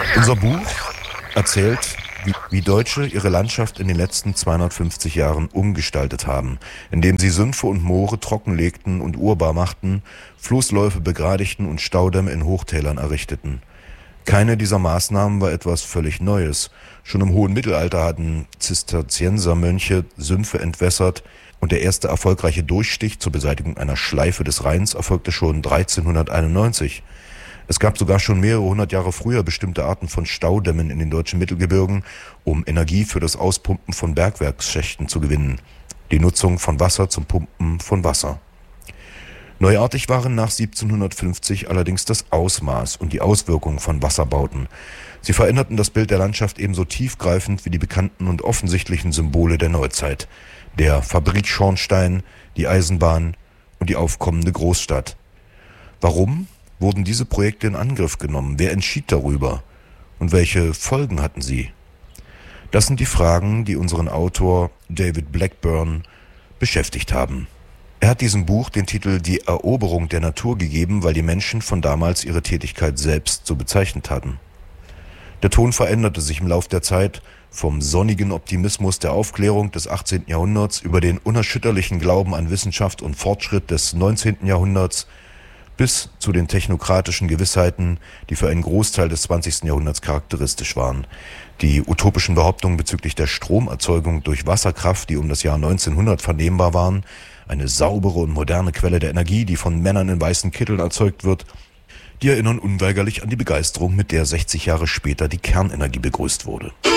Unser Buch erzählt, wie Deutsche ihre Landschaft in den letzten 250 Jahren umgestaltet haben, indem sie Sümpfe und Moore trockenlegten und urbar machten, Flussläufe begradigten und Staudämme in Hochtälern errichteten. Keine dieser Maßnahmen war etwas völlig Neues. Schon im hohen Mittelalter hatten Zisterziensermönche Sümpfe entwässert und der erste erfolgreiche Durchstich zur Beseitigung einer Schleife des Rheins erfolgte schon 1391. Es gab sogar schon mehrere hundert Jahre früher bestimmte Arten von Staudämmen in den deutschen Mittelgebirgen, um Energie für das Auspumpen von Bergwerksschächten zu gewinnen. Die Nutzung von Wasser zum Pumpen von Wasser. Neuartig waren nach 1750 allerdings das Ausmaß und die Auswirkungen von Wasserbauten. Sie veränderten das Bild der Landschaft ebenso tiefgreifend wie die bekannten und offensichtlichen Symbole der Neuzeit. Der Fabrikschornstein, die Eisenbahn und die aufkommende Großstadt. Warum wurden diese Projekte in Angriff genommen? Wer entschied darüber? Und welche Folgen hatten sie? Das sind die Fragen, die unseren Autor David Blackburn beschäftigt haben. Er hat diesem Buch den Titel Die Eroberung der Natur gegeben, weil die Menschen von damals ihre Tätigkeit selbst so bezeichnet hatten. Der Ton veränderte sich im Lauf der Zeit, vom sonnigen Optimismus der Aufklärung des 18. Jahrhunderts über den unerschütterlichen Glauben an Wissenschaft und Fortschritt des 19. Jahrhunderts bis zu den technokratischen Gewissheiten, die für einen Großteil des 20. Jahrhunderts charakteristisch waren. Die utopischen Behauptungen bezüglich der Stromerzeugung durch Wasserkraft, die um das Jahr 1900 vernehmbar waren, eine saubere und moderne Quelle der Energie, die von Männern in weißen Kitteln erzeugt wird, die erinnern unweigerlich an die Begeisterung, mit der 60 Jahre später die Kernenergie begrüßt wurde.